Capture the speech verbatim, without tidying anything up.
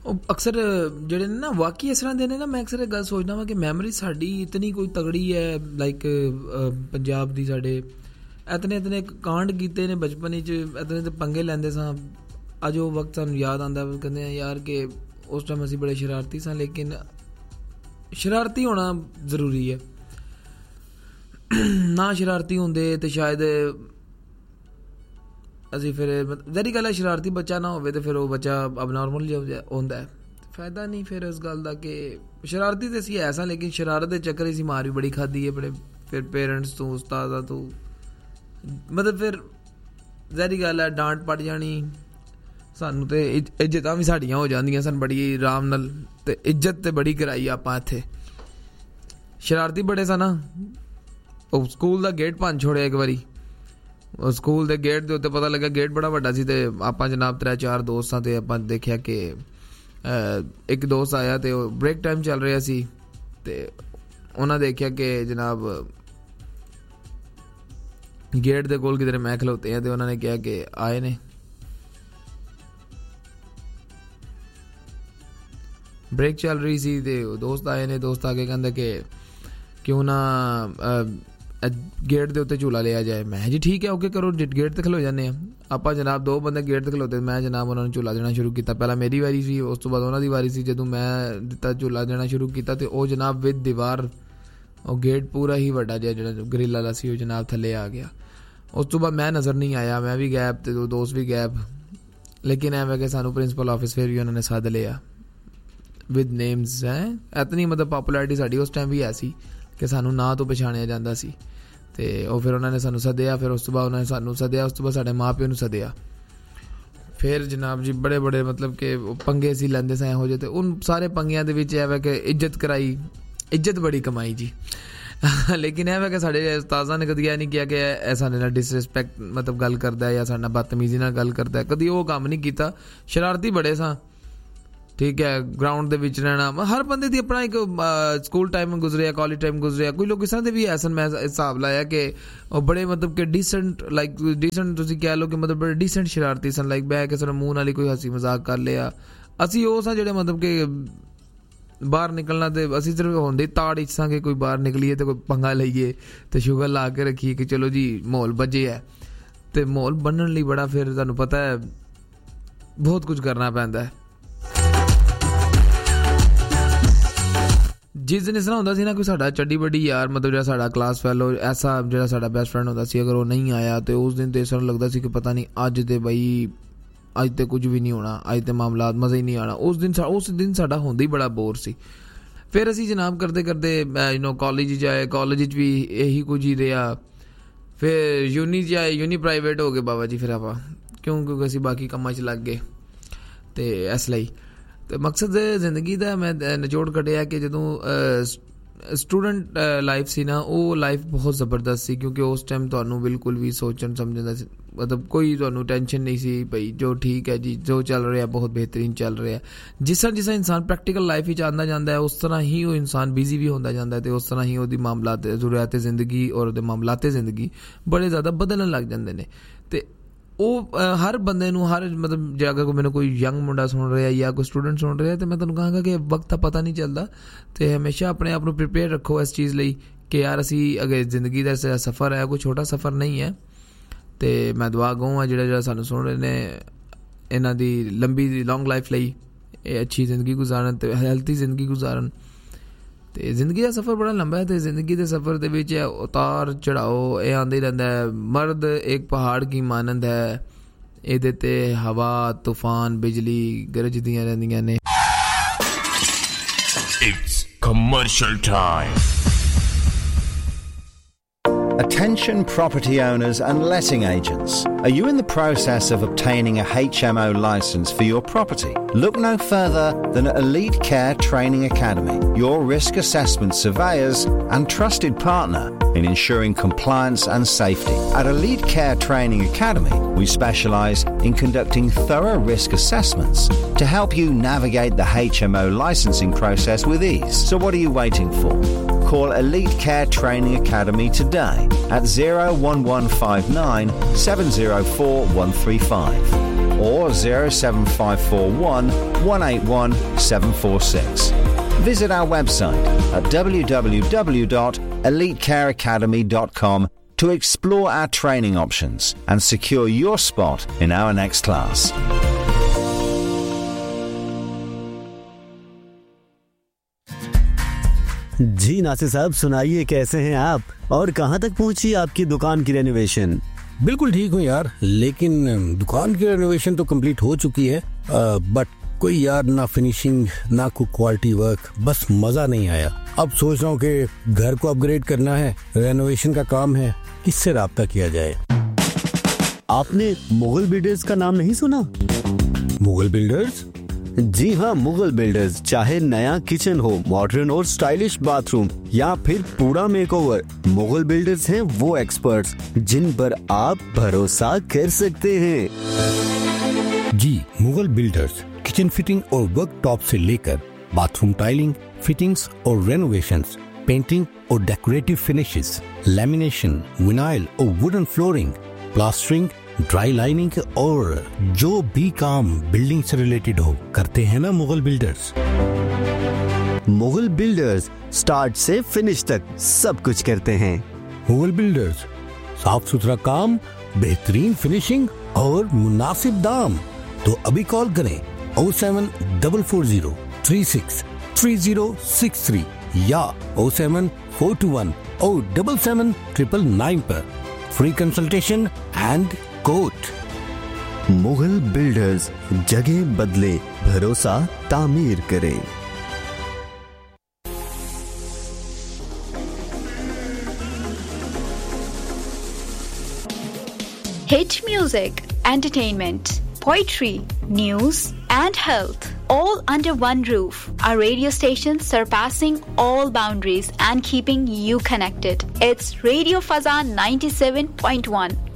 ਅਕਸਰ ਜਿਹੜੇ ਨੇ ਨਾ ਵਾਕਈ ਇਸ ਤਰ੍ਹਾਂ ਦੇ ਨੇ ਨਾ, ਮੈਂ ਅਕਸਰ ਇਹ ਗੱਲ ਸੋਚਦਾ ਵਾਂ ਕਿ ਮੈਮਰੀ ਸਾਡੀ ਇਤਨੀ ਕੋਈ ਤਗੜੀ ਹੈ, ਲਾਈਕ ਪੰਜਾਬ ਦੀ ਸਾਡੇ ਇਤਨੇ ਇਤਨੇ ਕਾਂਡ ਕੀਤੇ ਨੇ ਬਚਪਨ ਵਿੱਚ, ਇਤਨੇ ਤੇ ਪੰਗੇ ਲੈਂਦੇ ਸਾਂ। ਅੱਜ ਉਹ ਵਕਤ ਸਾਨੂੰ ਯਾਦ ਆਉਂਦਾ, ਕਹਿੰਦੇ ਆ ਯਾਰ ਕਿ ਉਸ ਟਾਈਮ ਅਸੀਂ ਬੜੇ ਸ਼ਰਾਰਤੀ ਸਾਂ, ਲੇਕਿਨ ਸ਼ਰਾਰਤੀ ਹੋਣਾ ਜ਼ਰੂਰੀ ਹੈ। ਨਾ ਸ਼ਰਾਰਤੀ ਹੁੰਦੇ ਤਾਂ ਸ਼ਾਇਦ ਅਸੀਂ ਫਿਰ ਜਿਹੜੀ ਗੱਲ ਹੈ ਸ਼ਰਾਰਤੀ ਬੱਚਾ ਨਾ ਹੋਵੇ ਤਾਂ ਫਿਰ ਉਹ ਬੱਚਾ ਅਬਨੋਰਮਲ ਜਿਹਾ ਹੁੰਦਾ, ਫਾਇਦਾ ਨਹੀਂ ਫਿਰ ਇਸ ਗੱਲ ਦਾ ਕਿ ਸ਼ਰਾਰਤੀ ਤਾਂ ਅਸੀਂ ਐਸਾ, ਲੇਕਿਨ ਸ਼ਰਾਰਤ ਦੇ ਚੱਕਰ ਅਸੀਂ ਮਾਰ ਵੀ ਬੜੀ ਖਾਧੀ ਹੈ ਬੜੇ, ਫਿਰ ਪੇਰੈਂਟਸ ਤੋਂ, ਉਸਤਾਦਾਂ ਤੋਂ, ਮਤਲਬ ਫਿਰ ਜਿਹੜੀ ਗੱਲ ਹੈ ਡਾਂਟ ਪੜ ਜਾਣੀ ਸਾਨੂੰ, ਤੇ ਇੱਜ਼ਤਾਂ ਵੀ ਸਾਡੀਆਂ ਹੋ ਜਾਂਦੀਆਂ ਸਨ ਬੜੀ ਆਰਾਮ ਨਾਲ, ਤੇ ਇੱਜ਼ਤ ਤੇ ਬੜੀ ਕਰਾਈ ਆਪਾਂ ਇੱਥੇ। ਸ਼ਰਾਰਤੀ ਬੜੇ ਸਨ ਨਾ, ਉਹ ਸਕੂਲ ਦਾ ਗੇਟ ਭੰਨ ਛੋੜਿਆ ਇੱਕ ਵਾਰੀ, ਉਹ ਸਕੂਲ ਦੇ ਗੇਟ ਦੇ ਉੱਤੇ ਪਤਾ ਲੱਗਾ ਗੇਟ ਬੜਾ ਵੱਡਾ ਸੀ, ਤੇ ਆਪਾਂ ਜਨਾਬ ਤਰੇ ਚਾਰ ਦੋਸਤ ਸਾਂ, ਤੇ ਆਪਾਂ ਦੇਖਿਆ ਕਿ ਇੱਕ ਦੋਸਤ ਆਇਆ ਤੇ ਉਹ ਬ੍ਰੇਕ ਟਾਈਮ ਚੱਲ ਰਿਹਾ ਸੀ, ਤੇ ਉਹਨਾਂ ਦੇਖਿਆ ਕਿ ਜਨਾਬ ਗੇਟ ਦੇ ਕੋਲ ਕਿਧਰੇ ਮੈਂ ਖਲੋਤੇ ਆ, ਤੇ ਉਹਨਾਂ ਨੇ ਕਿਹਾ ਕਿ ਆਏ ਨੇ ਬ੍ਰੇਕ ਚੱਲ ਰਹੀ ਸੀ, ਤੇ ਦੋਸਤ ਆਏ ਨੇ। ਦੋਸਤ ਆ ਕੇ ਕਹਿੰਦਾ ਕਿ ਕਿਉਂ ਨਾ ਗੇਟ ਦੇ ਉੱਤੇ ਝੂਲਾ ਲਿਆ ਜਾਏ। ਮੈਂ ਜੀ ਠੀਕ ਹੈ, ਓਕੇ ਕਰੋ, ਗੇਟ ਤੇ ਖਲੋ ਜਾਂਦੇ ਹਾਂ ਆਪਾਂ। ਜਨਾਬ ਦੋ ਬੰਦੇ ਗੇਟ ਤੇ ਖਲੋਤੇ, ਮੈਂ ਜਨਾਬ ਉਹਨਾਂ ਨੂੰ ਝੂਲਾ ਦੇਣਾ ਸ਼ੁਰੂ ਕੀਤਾ। ਪਹਿਲਾਂ ਮੇਰੀ ਵਾਰੀ ਸੀ, ਉਸ ਤੋਂ ਬਾਅਦ ਉਹਨਾਂ ਦੀ ਵਾਰੀ ਸੀ। ਜਦੋਂ ਮੈਂ ਦਿੱਤਾ ਝੂਲਾ ਦੇਣਾ ਸ਼ੁਰੂ ਕੀਤਾ, ਤੇ ਉਹ ਜਨਾਬ ਵਿਦ ਦੀਵਾਰ, ਉਹ ਗੇਟ ਪੂਰਾ ਹੀ ਵੱਡਾ ਜਿਹਾ ਜਿਹੜਾ ਗ੍ਰਿਲ ਵਾਲਾ ਸੀ, ਉਹ ਜਨਾਬ ਥੱਲੇ ਆ ਗਿਆ। ਉਸ ਤੋਂ ਬਾਅਦ ਮੈਂ ਨਜ਼ਰ ਨਹੀਂ ਆਇਆ, ਮੈਂ ਵੀ ਗਾਇਬ ਤੇ ਦੋਸਤ ਵੀ ਗਾਇਬ। ਲੇਕਿਨ ਐਵੇਂ ਕਿ ਸਾਨੂੰ ਪ੍ਰਿੰਸੀਪਲ ਆਫਿਸ ਫਿਰ ਵੀ ਉਹਨਾਂ ਨੇ ਸੱਦ ਲਿਆ ਵਿਦ ਨੇਮਸ। ਹੈ ਇਤਨੀ ਮਤਲਬ ਪਾਪੂਲੈਰਿਟੀ ਸਾਡੀ ਉਸ ਟਾਈਮ ਵੀ ਐਸੀ ਕਿ ਸਾਨੂੰ ਨਾਂ ਤੋਂ ਪਛਾਣਿਆ ਜਾਂਦਾ ਸੀ। ਅਤੇ ਉਹ ਫਿਰ ਉਹਨਾਂ ਨੇ ਸਾਨੂੰ ਸੱਦਿਆ, ਫਿਰ ਉਸ ਤੋਂ ਬਾਅਦ ਉਹਨਾਂ ਨੇ ਸਾਨੂੰ ਸੱਦਿਆ, ਉਸ ਤੋਂ ਬਾਅਦ ਸਾਡੇ ਮਾਂ ਪਿਓ ਨੂੰ ਸੱਦਿਆ। ਫਿਰ ਜਨਾਬ ਜੀ ਬੜੇ ਬੜੇ ਮਤਲਬ ਕਿ ਪੰਗੇ ਅਸੀਂ ਲੈਂਦੇ ਸਾਂ ਇਹੋ ਜਿਹੇ, ਅਤੇ ਉਨ ਸਾਰੇ ਪੰਗਿਆਂ ਦੇ ਵਿੱਚ ਇਹ ਵਾ ਕਿ ਇੱਜ਼ਤ ਕਰਾਈ, ਇੱਜ਼ਤ ਬੜੀ ਕਮਾਈ ਜੀ। ਲੇਕਿਨ ਇਹ ਵਾ ਕਿ ਸਾਡੇ ਉਸਤਾਜ਼ਾਂ ਨੇ ਕਦੀ ਇਹ ਨਹੀਂ ਕਿਹਾ ਕਿ ਇਹ ਸਾਡੇ ਨਾਲ ਡਿਸਰਿਸਪੈਕਟ ਮਤਲਬ ਗੱਲ ਕਰਦਾ ਜਾਂ ਸਾਡੇ ਨਾਲ ਬਦਤਮੀਜ਼ੀ ਨਾਲ ਗੱਲ ਕਰਦਾ, ਕਦੀ ਉਹ ਕੰਮ ਨਹੀਂ ਕੀਤਾ। ਸ਼ਰਾਰਤੀ ਬੜੇ ਸਾਂ, ਠੀਕ ਹੈ, ਗਰਾਊਂਡ ਦੇ ਵਿੱਚ ਰਹਿਣਾ। ਹਰ ਬੰਦੇ ਦੀ ਆਪਣਾ ਇੱਕ ਸਕੂਲ ਟਾਈਮ ਗੁਜ਼ਰਿਆ, ਕਾਲਜ ਟਾਈਮ ਗੁਜ਼ਰਿਆ। ਕੋਈ ਲੋਕ ਇਸ ਤਰ੍ਹਾਂ ਦੇ ਵੀ ਐਸਨ, ਮੈਂ ਹਿਸਾਬ ਲਾਇਆ ਕਿ ਉਹ ਬੜੇ ਮਤਲਬ ਕਿ ਡੀਸੈਂਟ, ਲਾਈਕ ਡੀਸੈਂਟ ਤੁਸੀਂ ਕਹਿ ਲਓ ਕਿ ਮਤਲਬ ਬੜੇ ਡੀਸੈਂਟ ਸ਼ਰਾਰਤੀ ਸਨ। ਲਾਈਕ ਬਹਿ ਕੇ ਸਾਨੂੰ ਮੂੰਹ ਨਾਲ ਹੀ ਕੋਈ ਹੱਸੀ ਮਜ਼ਾਕ ਕਰ ਲਿਆ। ਅਸੀਂ ਉਹ ਸਾਂ ਜਿਹੜੇ ਮਤਲਬ ਕਿ ਬਾਹਰ ਨਿਕਲਣਾ, ਤੇ ਅਸੀਂ ਸਿਰਫ ਹੁੰਦੇ ਤਾੜ ਵਿੱਚ ਸਾਂ ਕਿ ਕੋਈ ਬਾਹਰ ਨਿਕਲੀਏ ਤੇ ਕੋਈ ਪੰਗਾ ਲਈਏ, ਤੇ ਸ਼ੂਗਰ ਲਾ ਕੇ ਰੱਖੀਏ ਕਿ ਚਲੋ ਜੀ ਮਾਹੌਲ ਬੱਝੇ ਹੈ। ਤੇ ਮਾਹੌਲ ਬਣਨ ਲਈ ਬੜਾ ਫਿਰ ਤੁਹਾਨੂੰ ਪਤਾ ਹੈ ਬਹੁਤ ਕੁਝ ਕਰਨਾ ਪੈਂਦਾ ਹੈ। ਜਿਸ ਦਿਨ ਇਸ ਤਰ੍ਹਾਂ ਹੁੰਦਾ ਸੀ ਨਾ, ਕੋਈ ਸਾਡਾ ਚੱਡੀ ਵੱਡੀ ਯਾਰ ਮਤਲਬ ਜਿਹੜਾ ਸਾਡਾ ਕਲਾਸ ਫੈਲੋ ਐਸਾ ਜਿਹੜਾ ਸਾਡਾ ਬੈਸਟ ਫਰੈਂਡ ਹੁੰਦਾ ਸੀ, ਅਗਰ ਉਹ ਨਹੀਂ ਆਇਆ ਤੇ ਉਸ ਦਿਨ ਤੇ ਇਸ ਤਰ੍ਹਾਂ ਲੱਗਦਾ ਸੀ ਕਿ ਪਤਾ ਨਹੀਂ ਅੱਜ ਤੇ ਬਈ ਅੱਜ ਤੇ ਕੁਝ ਵੀ ਨਹੀਂ ਹੋਣਾ, ਅੱਜ ਤੇ ਮਾਮਲਾਤ ਮਜ਼ਾ ਹੀ ਨਹੀਂ ਆਉਣਾ। ਉਸ ਦਿਨ ਉਸ ਦਿਨ ਸਾਡਾ ਹੁੰਦਾ ਹੀ ਬੜਾ ਬੋਰ ਸੀ। ਫਿਰ ਅਸੀਂ ਜਨਾਬ ਕਰਦੇ ਕਰਦੇ ਯੂ ਨੋ ਕਾਲਜ ਜਾਏ, ਕਾਲਜ 'ਚ ਵੀ ਇਹੀ ਕੁਝ ਹੀ ਰਿਹਾ। ਫਿਰ ਯੂਨੀ ਜਾਏ, ਯੂਨੀ ਪ੍ਰਾਈਵੇਟ ਹੋ ਗਏ ਬਾਬਾ ਜੀ ਫਿਰ ਆਪਾਂ, ਕਿਉਂ ਕਿਉਂਕਿ ਅਸੀਂ ਬਾਕੀ ਕੰਮਾਂ 'ਚ ਲੱਗ ਗਏ। ਅਤੇ ਇਸ ਲਈ ਅਤੇ ਮਕਸਦ ਜ਼ਿੰਦਗੀ ਦਾ ਮੈਂ ਨਿਚੋੜ ਕੱਢਿਆ ਕਿ ਜਦੋਂ ਸਟੂਡੈਂਟ ਲਾਈਫ ਸੀ ਨਾ, ਉਹ ਲਾਈਫ ਬਹੁਤ ਜ਼ਬਰਦਸਤ ਸੀ, ਕਿਉਂਕਿ ਉਸ ਟਾਈਮ ਤੁਹਾਨੂੰ ਬਿਲਕੁਲ ਵੀ ਸੋਚਣ ਸਮਝਣ ਦਾ ਮਤਲਬ ਕੋਈ ਤੁਹਾਨੂੰ ਟੈਨਸ਼ਨ ਨਹੀਂ ਸੀ ਭਈ ਜੋ ਠੀਕ ਹੈ ਜੀ, ਜੋ ਚੱਲ ਰਿਹਾ ਬਹੁਤ ਬਿਹਤਰੀਨ ਚੱਲ ਰਿਹਾ। ਜਿਸ ਤਰ੍ਹਾਂ ਜਿਸ ਤਰ੍ਹਾਂ ਇਨਸਾਨ ਪ੍ਰੈਕਟੀਕਲ ਲਾਈਫ ਵਿੱਚ ਆਉਂਦਾ ਜਾਂਦਾ ਹੈ, ਉਸ ਤਰ੍ਹਾਂ ਹੀ ਉਹ ਇਨਸਾਨ ਬਿਜ਼ੀ ਵੀ ਹੁੰਦਾ ਜਾਂਦਾ, ਅਤੇ ਉਸ ਤਰ੍ਹਾਂ ਹੀ ਉਹਦੀ ਮਾਮਲਾਤ ਜ਼ਰੂਰਤ ਜ਼ਿੰਦਗੀ ਔਰ ਉਹਦੇ ਮਾਮਲਾਤ ਜ਼ਿੰਦਗੀ ਬੜੇ ਜ਼ਿਆਦਾ ਬਦਲਣ ਲੱਗ ਜਾਂਦੇ ਨੇ। ਅਤੇ ਉਹ ਹਰ ਬੰਦੇ ਨੂੰ ਹਰ ਮਤਲਬ ਜੇ ਅਗਰ ਮੈਨੂੰ ਕੋਈ ਯੰਗ ਮੁੰਡਾ ਸੁਣ ਰਿਹਾ ਜਾਂ ਕੋਈ ਸਟੂਡੈਂਟ ਸੁਣ ਰਿਹਾ, ਤਾਂ ਮੈਂ ਤੁਹਾਨੂੰ ਕਹਾਂਗਾ ਕਿ ਵਕਤ ਦਾ ਪਤਾ ਨਹੀਂ ਚੱਲਦਾ, ਅਤੇ ਹਮੇਸ਼ਾ ਆਪਣੇ ਆਪ ਨੂੰ ਪ੍ਰੀਪੇਅਰ ਰੱਖੋ ਇਸ ਚੀਜ਼ ਲਈ ਕਿ ਯਾਰ ਅਸੀਂ ਅਗਰ ਜ਼ਿੰਦਗੀ ਦਾ ਸਫ਼ਰ ਹੈ, ਕੋਈ ਛੋਟਾ ਸਫ਼ਰ ਨਹੀਂ ਹੈ। ਅਤੇ ਮੈਂ ਦੁਆ ਗਊ ਹਾਂ ਜਿਹੜਾ ਜਿਹੜਾ ਸਾਨੂੰ ਸੁਣ ਰਹੇ ਨੇ, ਇਹਨਾਂ ਦੀ ਲੰਬੀ ਲੌਂਗ ਲਾਈਫ ਲਈ, ਇਹ ਅੱਛੀ ਜ਼ਿੰਦਗੀ ਗੁਜ਼ਾਰਨ ਅਤੇ ਹੈਲਥੀ ਜ਼ਿੰਦਗੀ ਗੁਜ਼ਾਰਨ। ਅਤੇ ਜ਼ਿੰਦਗੀ ਦਾ ਸਫ਼ਰ ਬੜਾ ਲੰਬਾ ਹੈ, ਅਤੇ ਜ਼ਿੰਦਗੀ ਦੇ ਸਫ਼ਰ ਦੇ ਵਿੱਚ ਉਤਾਰ ਚੜਾਓ ਇਹ ਆਉਂਦਾ ਹੀ ਰਹਿੰਦਾ ਹੈ। ਮਰਦ ਇੱਕ ਪਹਾੜ ਕੀ ਮਾਨੰਦ ਹੈ, ਇਹਦੇ 'ਤੇ ਹਵਾ, ਤੂਫਾਨ, ਬਿਜਲੀ ਗਰਜਦੀਆਂ ਰਹਿੰਦੀਆਂ ਨੇ। It's commercial time. Attention property owners and letting agents. Are you in the process of obtaining a H M O licence for your property? Look no further than Elite Care Training Academy, your risk assessment surveyors and trusted partner in ensuring compliance and safety. At Elite Care Training Academy, we specialise in conducting thorough risk assessments to help you navigate the H M O licensing process with ease. So what are you waiting for? Call Elite Care Training Academy today at zero one one five nine seven zero four one three five. or zero seven five four one, one eight one, seven four six. Visit our website at w w w dot elite care academy dot com to explore our training options and secure your spot in our next class. जी नासिर साहब, सुनाइए कैसे हैं आप और कहां तक पहुंची आपकी दुकान की रेनोवेशन? बिल्कुल ठीक हूँ यार, लेकिन दुकान की रेनोवेशन तो कंप्लीट हो चुकी है, बट कोई यार ना फिनिशिंग ना कोई क्वालिटी वर्क, बस मजा नहीं आया। अब सोच रहा हूँ कि घर को अपग्रेड करना है, रेनोवेशन का काम है, किससे राब्ता किया जाए? आपने मुगल बिल्डर्स का नाम नहीं सुना? मुगल बिल्डर्स? जी हाँ, मुगल बिल्डर्स। चाहे नया किचन हो, मॉडर्न और स्टाइलिश बाथरूम या फिर पूरा मेकओवर, मुगल बिल्डर्स हैं वो एक्सपर्ट्स जिन पर आप भरोसा कर सकते हैं। जी, मुगल बिल्डर्स किचन फिटिंग और वर्क टॉप से लेकर बाथरूम टाइलिंग, फिटिंग्स और रेनोवेशंस, पेंटिंग और डेकोरेटिव फिनिशेस, लैमिनेशन, विनाइल और wooden flooring, plastering, dry lining और जो भी काम बिल्डिंग से रिलेटेड हो करते हैं ना Mughal builders. Mughal builders start से फिनिश तक सब कुछ करते हैं। मुगल बिल्डर्स, साफ सुथरा काम, बेहतरीन फिनिशिंग और मुनासिब दाम। तो अभी कॉल करें O seven double four zero three six three zero six three या O seven four to one O double seven triple nine पर free consultation and quote. Mughal builders, जगह बदले, भरोसा तामीर करें। Hit music, entertainment, poetry, news, and health, all under one roof. A radio station surpassing all boundaries and keeping you connected. It's Radio Fazan ninety-seven point one.